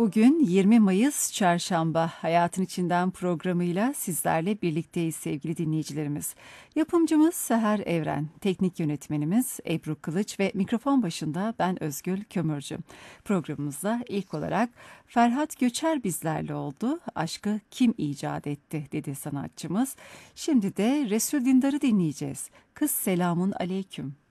Bugün 20 Mayıs Çarşamba Hayatın İçinden programıyla sizlerle birlikteyiz sevgili dinleyicilerimiz. Yapımcımız Seher Evren, teknik yönetmenimiz Ebru Kılıç ve mikrofon başında ben Özgül Kömürcü. Programımızda ilk olarak Ferhat Göçer bizlerle oldu. Aşkı kim icat etti dedi sanatçımız. Şimdi de Resul Dindar'ı dinleyeceğiz. Kız selamun aleyküm.